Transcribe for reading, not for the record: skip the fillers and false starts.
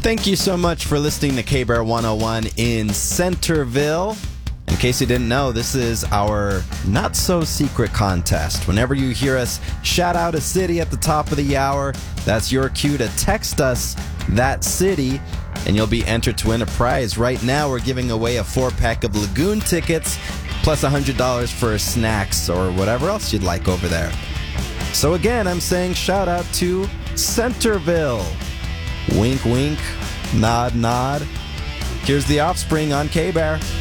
Thank you so much for listening to K-Bear 101 in Centerville. In case you didn't know, this is our not-so-secret contest. Whenever you hear us shout out a city at the top of the hour, that's your cue to text us that city, and you'll be entered to win a prize. Right now, we're giving away a 4-pack of Lagoon tickets, plus $100 for snacks or whatever else you'd like over there. So again, I'm saying shout out to Centerville. Wink, wink, nod, nod. Here's The Offspring on K-Bear.